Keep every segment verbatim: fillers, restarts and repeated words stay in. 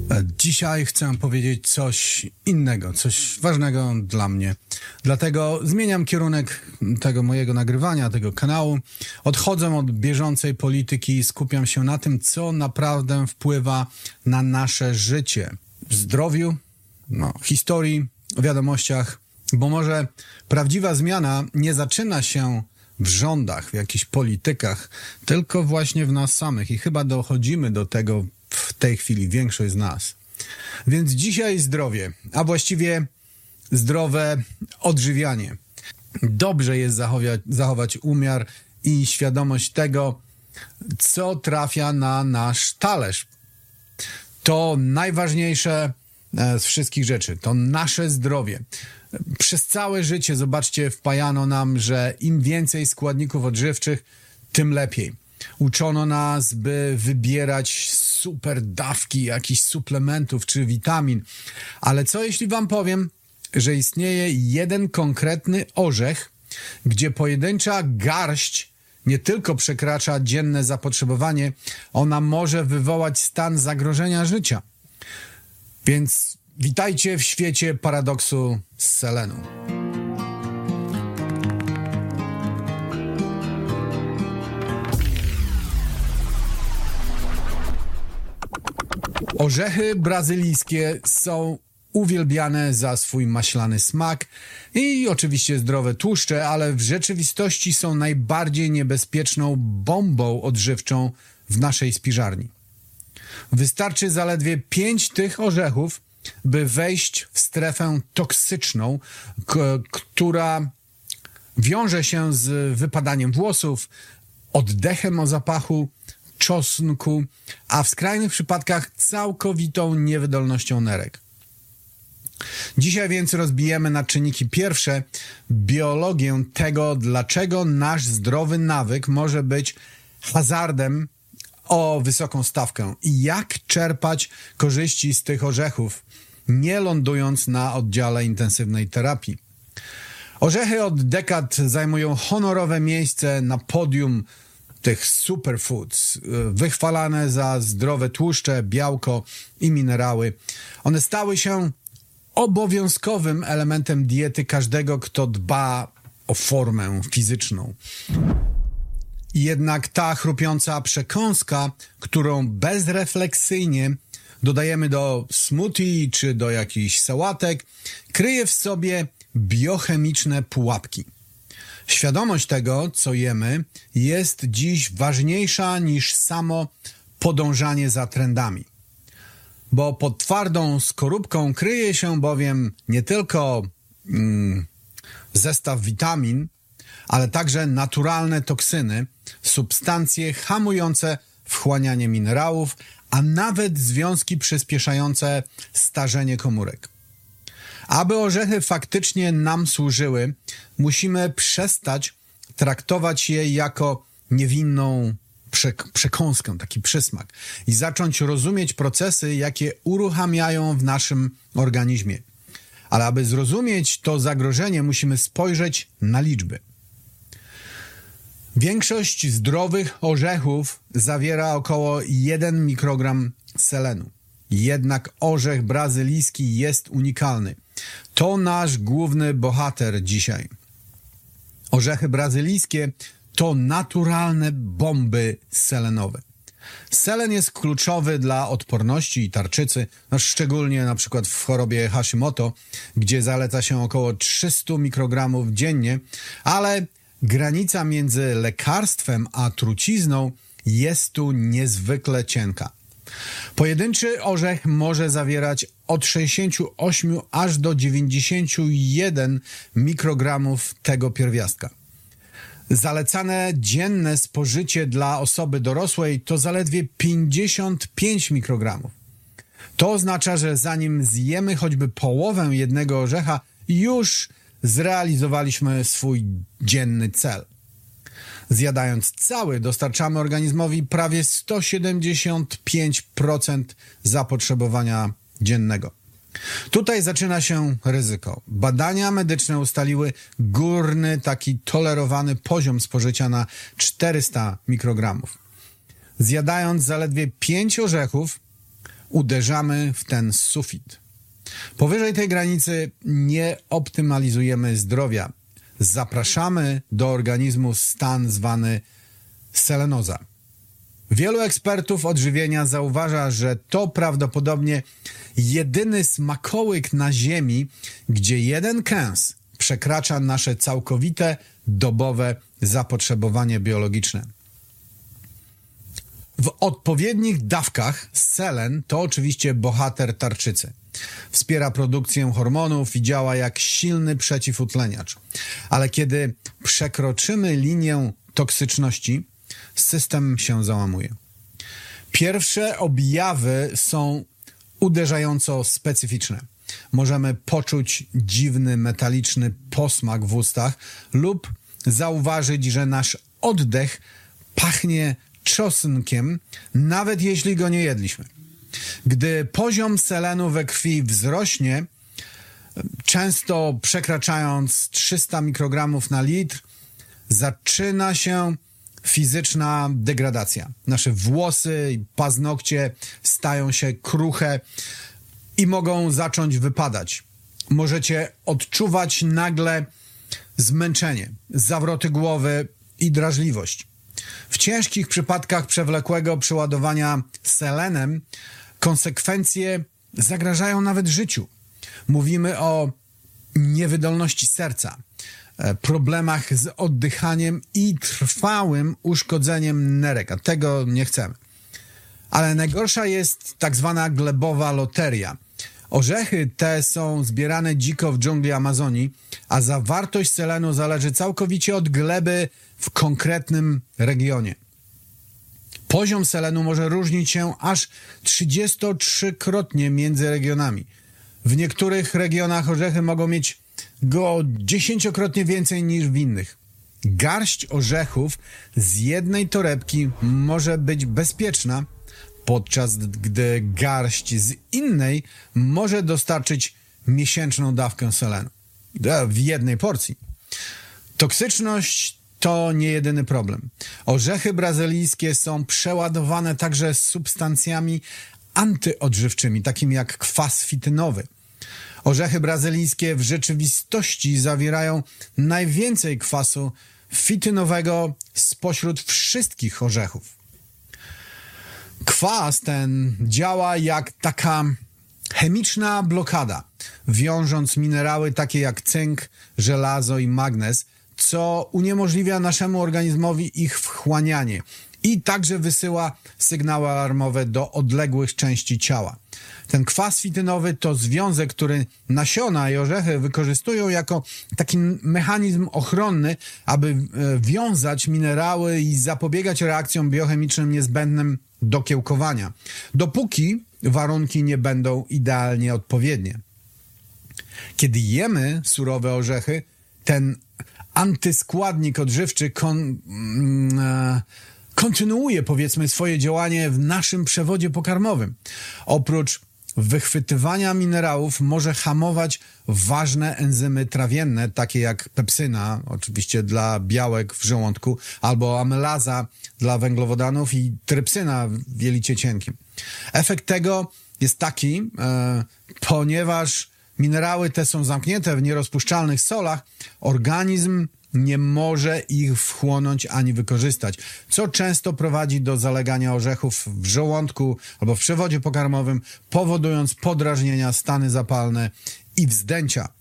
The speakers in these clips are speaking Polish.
Dzisiaj chcę powiedzieć coś innego, coś ważnego dla mnie. Dlatego zmieniam kierunek tego mojego nagrywania, tego kanału. Odchodzę od bieżącej polityki i skupiam się na tym, co naprawdę wpływa na nasze życie. W zdrowiu, no, historii, wiadomościach, bo może prawdziwa zmiana nie zaczyna się w rządach, w jakichś politykach, tylko właśnie w nas samych i chyba dochodzimy do tego w tej chwili, większość z nas. Więc dzisiaj zdrowie, a właściwie zdrowe odżywianie. Dobrze jest zachować, zachować umiar i świadomość tego, co trafia na nasz talerz. To najważniejsze z wszystkich rzeczy, to nasze zdrowie. Przez całe życie, zobaczcie, wpajano nam, że im więcej składników odżywczych, tym lepiej. Uczono nas, by wybierać super dawki jakichś suplementów czy witamin. Ale co jeśli wam powiem, że istnieje jeden konkretny orzech, gdzie pojedyncza garść nie tylko przekracza dzienne zapotrzebowanie, ona może wywołać stan zagrożenia życia. Więc witajcie w świecie paradoksu z selenu. Orzechy brazylijskie są uwielbiane za swój maślany smak i oczywiście zdrowe tłuszcze, ale w rzeczywistości są najbardziej niebezpieczną bombą odżywczą w naszej spiżarni. Wystarczy zaledwie pięć tych orzechów, by wejść w strefę toksyczną, k- która wiąże się z wypadaniem włosów, oddechem o zapachu czosnku, a w skrajnych przypadkach całkowitą niewydolnością nerek. Dzisiaj więc rozbijemy na czynniki pierwsze biologię tego, dlaczego nasz zdrowy nawyk może być hazardem o wysoką stawkę i jak czerpać korzyści z tych orzechów, nie lądując na oddziale intensywnej terapii. Orzechy od dekad zajmują honorowe miejsce na podium tych superfoods, wychwalane za zdrowe tłuszcze, białko i minerały. One stały się obowiązkowym elementem diety każdego, kto dba o formę fizyczną. Jednak ta chrupiąca przekąska, którą bezrefleksyjnie dodajemy do smoothie czy do jakichś sałatek, kryje w sobie biochemiczne pułapki. Świadomość tego, co jemy, jest dziś ważniejsza niż samo podążanie za trendami. Bo pod twardą skorupką kryje się bowiem nie tylko mm, zestaw witamin, ale także naturalne toksyny, substancje hamujące wchłanianie minerałów, a nawet związki przyspieszające starzenie komórek. Aby orzechy faktycznie nam służyły, musimy przestać traktować je jako niewinną przek- przekąskę, taki przysmak i zacząć rozumieć procesy, jakie uruchamiają w naszym organizmie. Ale aby zrozumieć to zagrożenie, musimy spojrzeć na liczby. Większość zdrowych orzechów zawiera około jeden mikrogram selenu. Jednak orzech brazylijski jest unikalny. To nasz główny bohater dzisiaj. Orzechy brazylijskie to naturalne bomby selenowe. Selen jest kluczowy dla odporności i tarczycy, no szczególnie na przykład w chorobie Hashimoto, gdzie zaleca się około trzysta mikrogramów dziennie, ale granica między lekarstwem a trucizną jest tu niezwykle cienka. Pojedynczy orzech może zawierać od sześćdziesięciu ośmiu aż do dziewięćdziesięciu jeden mikrogramów tego pierwiastka. Zalecane dzienne spożycie dla osoby dorosłej to zaledwie pięćdziesiąt pięć mikrogramów. To oznacza, że zanim zjemy choćby połowę jednego orzecha, już zrealizowaliśmy swój dzienny cel. Zjadając cały, dostarczamy organizmowi prawie sto siedemdziesiąt pięć procent zapotrzebowania dziennego. Tutaj zaczyna się ryzyko. Badania medyczne ustaliły górny, taki tolerowany poziom spożycia na czterysta mikrogramów. Zjadając zaledwie pięć orzechów, uderzamy w ten sufit. Powyżej tej granicy nie optymalizujemy zdrowia. Zapraszamy do organizmu stan zwany selenoza. Wielu ekspertów odżywienia zauważa, że to prawdopodobnie jedyny smakołyk na Ziemi, gdzie jeden kęs przekracza nasze całkowite dobowe zapotrzebowanie biologiczne. W odpowiednich dawkach selen to oczywiście bohater tarczycy. Wspiera produkcję hormonów i działa jak silny przeciwutleniacz. Ale kiedy przekroczymy linię toksyczności, system się załamuje. Pierwsze objawy są uderzająco specyficzne. Możemy poczuć dziwny, metaliczny posmak w ustach lub zauważyć, że nasz oddech pachnie czosnkiem, nawet jeśli go nie jedliśmy. Gdy poziom selenu we krwi wzrośnie, często przekraczając trzysta mikrogramów na litr, zaczyna się fizyczna degradacja. Nasze włosy i paznokcie stają się kruche i mogą zacząć wypadać. Możecie odczuwać nagle zmęczenie, zawroty głowy i drażliwość. W ciężkich przypadkach przewlekłego przeładowania selenem konsekwencje zagrażają nawet życiu. Mówimy o niewydolności serca, problemach z oddychaniem i trwałym uszkodzeniem nerek, a tego nie chcemy. Ale najgorsza jest tak zwana glebowa loteria. Orzechy te są zbierane dziko w dżungli Amazonii, a zawartość selenu zależy całkowicie od gleby w konkretnym regionie. Poziom selenu może różnić się aż trzydziestotrzykrotnie między regionami. W niektórych regionach orzechy mogą mieć go dziesięciokrotnie więcej niż w innych. Garść orzechów z jednej torebki może być bezpieczna, podczas gdy garść z innej może dostarczyć miesięczną dawkę selenu. W jednej porcji. Toksyczność to nie jedyny problem. Orzechy brazylijskie są przeładowane także substancjami antyodżywczymi, takimi jak kwas fitynowy. Orzechy brazylijskie w rzeczywistości zawierają najwięcej kwasu fitynowego spośród wszystkich orzechów. Kwas ten działa jak taka chemiczna blokada, wiążąc minerały takie jak cynk, żelazo i magnez, co uniemożliwia naszemu organizmowi ich wchłanianie i także wysyła sygnały alarmowe do odległych części ciała. Ten kwas fitynowy to związek, który nasiona i orzechy wykorzystują jako taki mechanizm ochronny, aby wiązać minerały i zapobiegać reakcjom biochemicznym niezbędnym do kiełkowania, dopóki warunki nie będą idealnie odpowiednie. Kiedy jemy surowe orzechy, ten antyskładnik odżywczy kon, e, kontynuuje, powiedzmy, swoje działanie w naszym przewodzie pokarmowym. Oprócz wychwytywania minerałów może hamować ważne enzymy trawienne, takie jak pepsyna, oczywiście dla białek w żołądku, albo amylaza dla węglowodanów i trypsyna w jelicie cienkim. Efekt tego jest taki, e, ponieważ minerały te są zamknięte w nierozpuszczalnych solach, organizm nie może ich wchłonąć ani wykorzystać, co często prowadzi do zalegania orzechów w żołądku albo w przewodzie pokarmowym, powodując podrażnienia, stany zapalne i wzdęcia.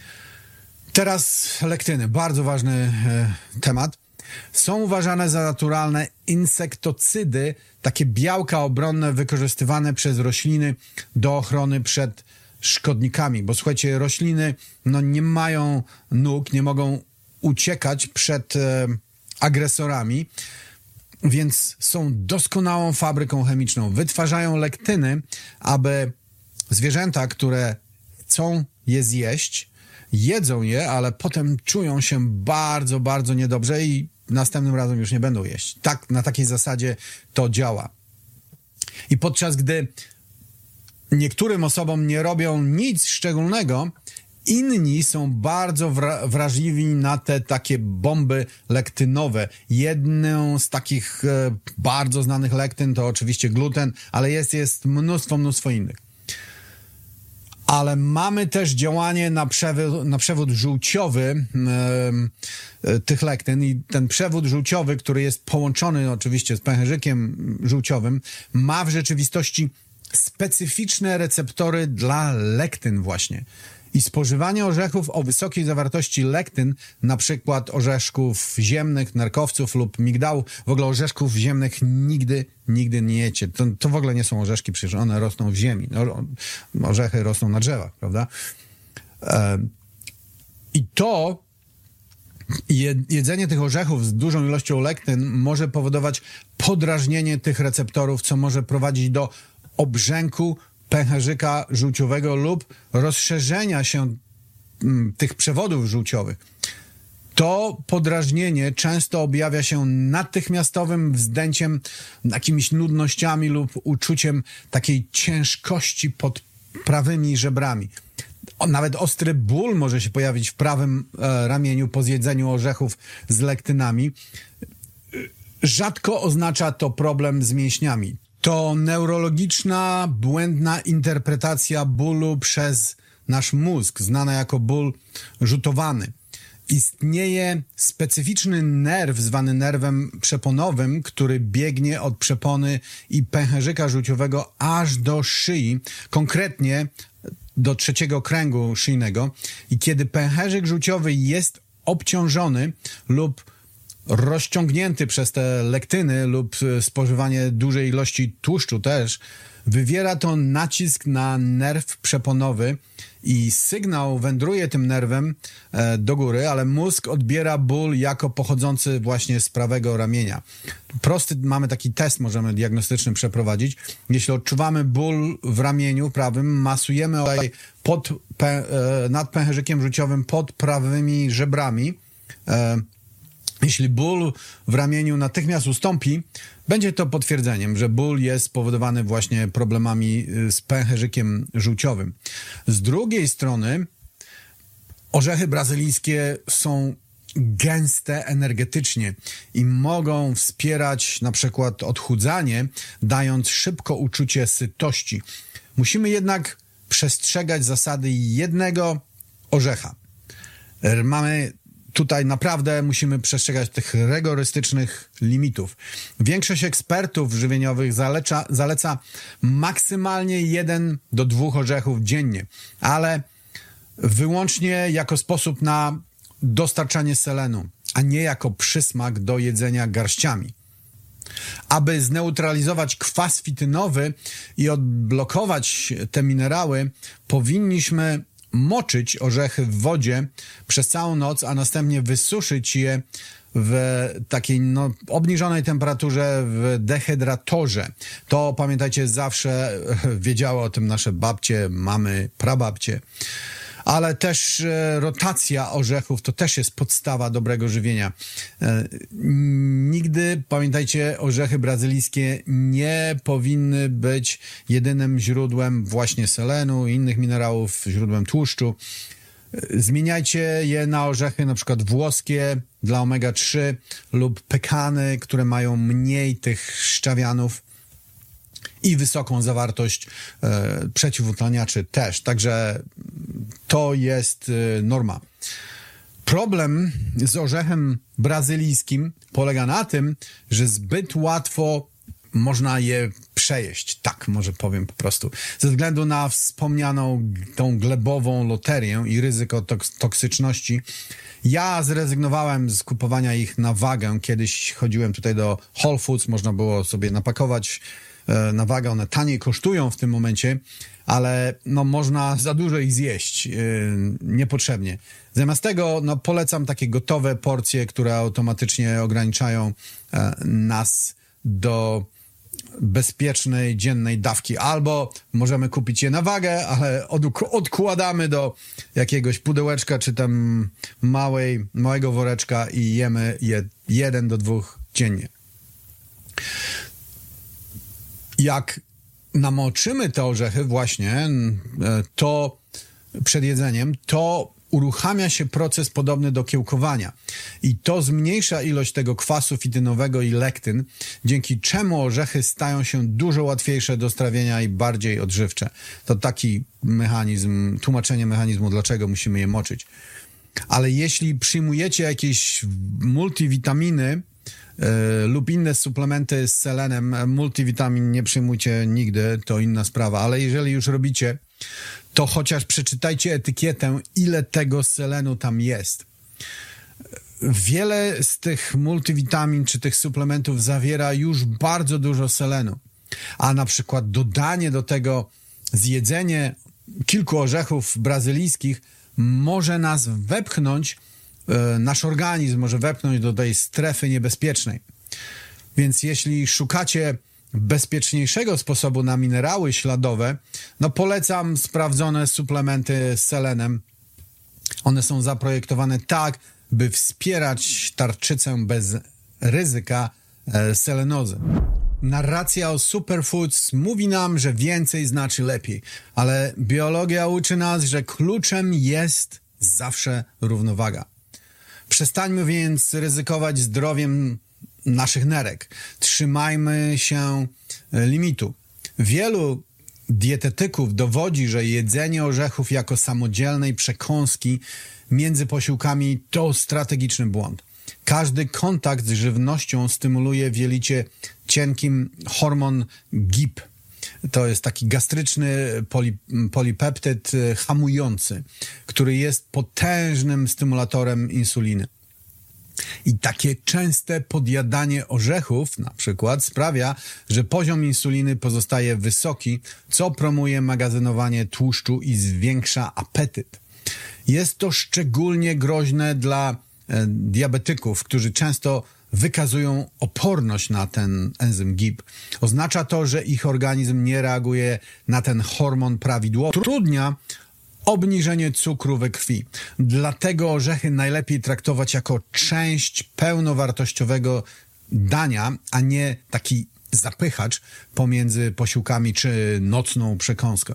Teraz lektyny, bardzo ważny e, temat. Są uważane za naturalne insektocydy, takie białka obronne wykorzystywane przez rośliny do ochrony przed szkodnikami, bo słuchajcie, rośliny no, nie mają nóg, nie mogą uciekać przed e, agresorami, więc są doskonałą fabryką chemiczną. Wytwarzają lektyny, aby zwierzęta, które chcą je zjeść, jedzą je, ale potem czują się bardzo, bardzo niedobrze i następnym razem już nie będą jeść. Tak, na takiej zasadzie to działa. I podczas gdy niektórym osobom nie robią nic szczególnego, Inni są bardzo wra- wrażliwi na te takie bomby lektynowe. Jedną z takich e, bardzo znanych lektyn to oczywiście gluten, ale jest, jest mnóstwo, mnóstwo innych. Ale mamy też działanie na przewód, na przewód żółciowy e, e, tych lektyn i ten przewód żółciowy, który jest połączony oczywiście z pęcherzykiem żółciowym, ma w rzeczywistości specyficzne receptory dla lektyn właśnie. I spożywanie orzechów o wysokiej zawartości lektyn, na przykład orzeszków ziemnych, nerkowców lub migdału, w ogóle orzeszków ziemnych nigdy, nigdy nie jecie. To, to w ogóle nie są orzeszki, przecież one rosną w ziemi. No, orzechy rosną na drzewach, prawda? E, I to jedzenie tych orzechów z dużą ilością lektyn może powodować podrażnienie tych receptorów, co może prowadzić do obrzęku pęcherzyka żółciowego lub rozszerzenia się m, tych przewodów żółciowych. To podrażnienie często objawia się natychmiastowym wzdęciem, jakimiś nudnościami lub uczuciem takiej ciężkości pod prawymi żebrami. O, nawet ostry ból może się pojawić w prawym e, ramieniu po zjedzeniu orzechów z lektynami. Rzadko oznacza to problem z mięśniami. To neurologiczna, błędna interpretacja bólu przez nasz mózg, znana jako ból rzutowany. Istnieje specyficzny nerw zwany nerwem przeponowym, który biegnie od przepony i pęcherzyka żółciowego aż do szyi, konkretnie do trzeciego kręgu szyjnego. I kiedy pęcherzyk żółciowy jest obciążony lub rozciągnięty przez te lektyny lub spożywanie dużej ilości tłuszczu też, wywiera to nacisk na nerw przeponowy i sygnał wędruje tym nerwem e, do góry, ale mózg odbiera ból jako pochodzący właśnie z prawego ramienia. Prosty, mamy taki test, możemy diagnostyczny przeprowadzić. Jeśli odczuwamy ból w ramieniu prawym, masujemy pod, pe, e, nad pęcherzykiem żółciowym pod prawymi żebrami. E, Jeśli ból w ramieniu natychmiast ustąpi, będzie to potwierdzeniem, że ból jest spowodowany właśnie problemami z pęcherzykiem żółciowym. Z drugiej strony orzechy brazylijskie są gęste energetycznie i mogą wspierać na przykład odchudzanie, dając szybko uczucie sytości. Musimy jednak przestrzegać zasady jednego orzecha. Mamy Tutaj naprawdę musimy przestrzegać tych rygorystycznych limitów. Większość ekspertów żywieniowych zaleca, zaleca maksymalnie jeden do dwóch orzechów dziennie, ale wyłącznie jako sposób na dostarczanie selenu, a nie jako przysmak do jedzenia garściami. Aby zneutralizować kwas fitynowy i odblokować te minerały, powinniśmy moczyć orzechy w wodzie przez całą noc, a następnie wysuszyć je w takiej no, obniżonej temperaturze w dehydratorze. To pamiętajcie, zawsze wiedziały o tym nasze babcie, mamy, prababcie. Ale też e, rotacja orzechów to też jest podstawa dobrego żywienia. E, nigdy, pamiętajcie, orzechy brazylijskie nie powinny być jedynym źródłem właśnie selenu i innych minerałów, źródłem tłuszczu. E, zmieniajcie je na orzechy na przykład włoskie dla omega trzy lub pekany, które mają mniej tych szczawianów i wysoką zawartość e, przeciwutleniaczy też. Także to jest e, norma. Problem z orzechem brazylijskim polega na tym, że zbyt łatwo można je przejeść. Tak, może powiem po prostu. Ze względu na wspomnianą tą glebową loterię i ryzyko toks- toksyczności, ja zrezygnowałem z kupowania ich na wagę. Kiedyś chodziłem tutaj do Whole Foods, można było sobie napakować na wagę, one taniej kosztują w tym momencie, ale no można za dużo ich zjeść yy, niepotrzebnie. Zamiast tego no polecam takie gotowe porcje, które automatycznie ograniczają e, nas do bezpiecznej, dziennej dawki. Albo możemy kupić je na wagę, ale od, odkładamy do jakiegoś pudełeczka, czy tam małej, małego woreczka i jemy je jeden do dwóch dziennie. Jak namoczymy te orzechy właśnie, to przed jedzeniem, to uruchamia się proces podobny do kiełkowania i to zmniejsza ilość tego kwasu fitynowego i lektyn, dzięki czemu orzechy stają się dużo łatwiejsze do strawienia i bardziej odżywcze. To taki mechanizm, tłumaczenie mechanizmu, dlaczego musimy je moczyć. Ale jeśli przyjmujecie jakieś multivitaminy yy, lub inne suplementy z selenem, multivitamin nie przyjmujcie nigdy, to inna sprawa, ale jeżeli już robicie, to chociaż przeczytajcie etykietę, ile tego selenu tam jest. Wiele z tych multivitamin czy tych suplementów zawiera już bardzo dużo selenu, a na przykład dodanie do tego, zjedzenie kilku orzechów brazylijskich może nas wepchnąć, e, nasz organizm może wepchnąć do tej strefy niebezpiecznej. Więc jeśli szukacie bezpieczniejszego sposobu na minerały śladowe, no polecam sprawdzone suplementy z selenem. One są zaprojektowane tak, by wspierać tarczycę bez ryzyka e, selenozy. Narracja o superfoods mówi nam, że więcej znaczy lepiej, ale biologia uczy nas, że kluczem jest zawsze równowaga. Przestańmy więc ryzykować zdrowiem naszych nerek. Trzymajmy się limitu. Wielu dietetyków dowodzi, że jedzenie orzechów jako samodzielnej przekąski między posiłkami to strategiczny błąd. Każdy kontakt z żywnością stymuluje w jelicie cienkim hormon G I P. To jest taki gastryczny poli, polipeptyd hamujący, który jest potężnym stymulatorem insuliny. I takie częste podjadanie orzechów na przykład sprawia, że poziom insuliny pozostaje wysoki, co promuje magazynowanie tłuszczu i zwiększa apetyt. Jest to szczególnie groźne dla e, diabetyków, którzy często wykazują oporność na ten enzym G I P. Oznacza to, że ich organizm nie reaguje na ten hormon prawidłowo. Utrudnia obniżenie cukru we krwi. Dlatego orzechy najlepiej traktować jako część pełnowartościowego dania, a nie taki zapychacz pomiędzy posiłkami czy nocną przekąskę.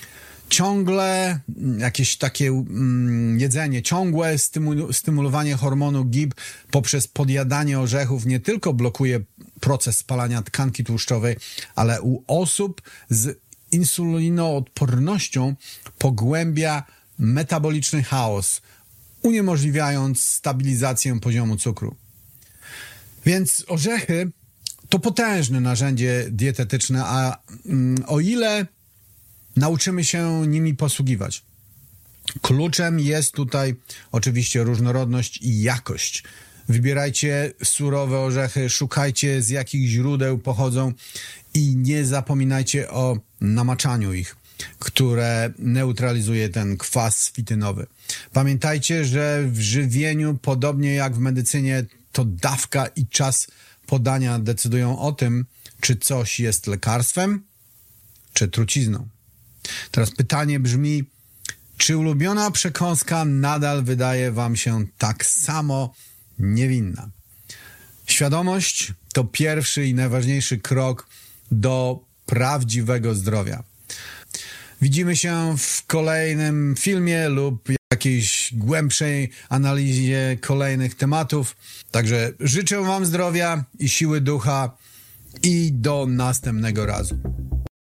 Ciągle jakieś takie mm, jedzenie, ciągłe stymu- stymulowanie hormonu G I P poprzez podjadanie orzechów nie tylko blokuje proces spalania tkanki tłuszczowej, ale u osób z insulinoodpornością pogłębia metaboliczny chaos, uniemożliwiając stabilizację poziomu cukru. Więc orzechy to potężne narzędzie dietetyczne, a mm, o ile nauczymy się nimi posługiwać. Kluczem jest tutaj oczywiście różnorodność i jakość. Wybierajcie surowe orzechy, szukajcie z jakich źródeł pochodzą i nie zapominajcie o namaczaniu ich, które neutralizuje ten kwas fitynowy. Pamiętajcie, że w żywieniu, podobnie jak w medycynie, to dawka i czas podania decydują o tym, czy coś jest lekarstwem, czy trucizną. Teraz pytanie brzmi, czy ulubiona przekąska nadal wydaje wam się tak samo niewinna? Świadomość to pierwszy i najważniejszy krok do prawdziwego zdrowia. Widzimy się w kolejnym filmie lub jakiejś głębszej analizie kolejnych tematów. Także życzę wam zdrowia i siły ducha i do następnego razu.